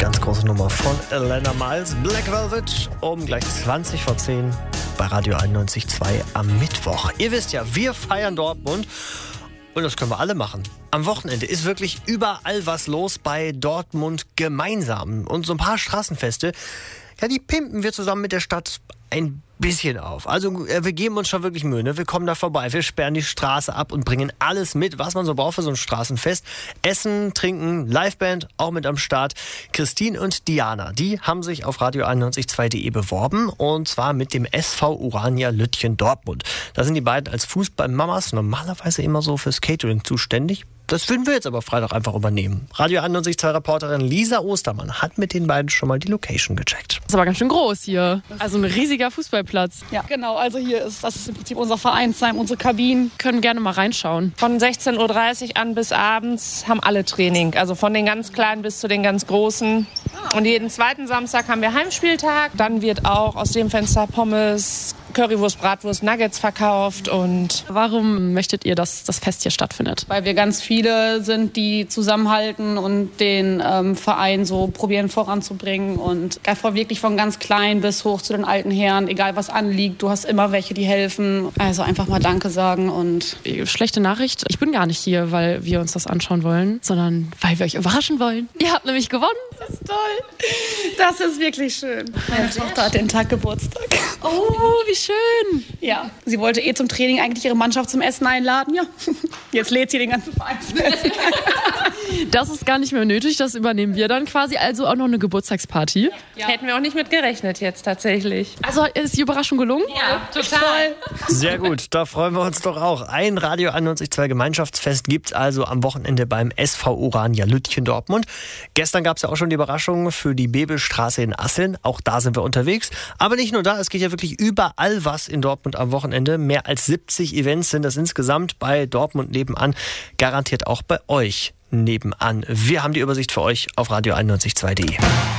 ganz große Nummer von Elena Miles, Black Velvet, um gleich 20 vor 10 bei Radio 91.2 am Mittwoch. Ihr wisst ja, wir feiern Dortmund und das können wir alle machen. Am Wochenende ist wirklich überall was los bei Dortmund gemeinsam. Und so ein paar Straßenfeste, ja, die pimpen wir zusammen mit der Stadt ein bisschen auf. Also wir geben uns schon wirklich Mühe, ne? Wir kommen da vorbei, wir sperren die Straße ab und bringen alles mit, was man so braucht für so ein Straßenfest. Essen, Trinken, Liveband auch mit am Start. Christine und Diana, die haben sich auf radio91.2.de beworben und zwar mit dem SV Urania Lütchen Dortmund. Da sind die beiden als Fußballmamas normalerweise immer so fürs Catering zuständig. Das würden wir jetzt aber Freitag einfach übernehmen. Radio 91.2-Reporterin Lisa Ostermann hat mit den beiden schon mal die Location gecheckt. Das ist aber ganz schön groß hier. Also ein riesiger Fußballplatz. Ja, genau. Also das ist im Prinzip unser Vereinsheim, unsere Kabinen. Können gerne mal reinschauen. Von 16.30 Uhr an bis abends haben alle Training. Also von den ganz Kleinen bis zu den ganz Großen. Und jeden zweiten Samstag haben wir Heimspieltag. Dann wird auch aus dem Fenster Pommes, Currywurst, Bratwurst, Nuggets verkauft. Und warum möchtet ihr, dass das Fest hier stattfindet? Weil wir ganz viele sind, die zusammenhalten und den Verein so probieren voranzubringen. Und einfach wirklich von ganz klein bis hoch zu den alten Herren, egal was anliegt, du hast immer welche, die helfen. Also einfach mal Danke sagen. Und schlechte Nachricht, ich bin gar nicht hier, weil wir uns das anschauen wollen, sondern weil wir euch überraschen wollen. Ihr habt nämlich gewonnen. Das ist toll. Das ist wirklich schön. Meine Tochter hat den Tag Geburtstag. Oh, wie schön. Ja, sie wollte zum Training eigentlich ihre Mannschaft zum Essen einladen. Ja, jetzt lädt sie den ganzen Verein zum Essen. Das ist gar nicht mehr nötig, das übernehmen wir dann quasi. Also auch noch eine Geburtstagsparty. Ja. Hätten wir auch nicht mit gerechnet jetzt tatsächlich. Also ist die Überraschung gelungen? Ja, total. Sehr gut, da freuen wir uns doch auch. Ein Radio 91.2 Gemeinschaftsfest gibt's also am Wochenende beim SV Urania Lütchen Dortmund. Gestern gab's ja auch schon die Überraschung für die Bebelstraße in Asseln. Auch da sind wir unterwegs. Aber nicht nur da, es geht ja wirklich überall was in Dortmund am Wochenende. Mehr als 70 Events sind das insgesamt bei Dortmund nebenan. Garantiert auch bei euch nebenan. Wir haben die Übersicht für euch auf radio91.2.de.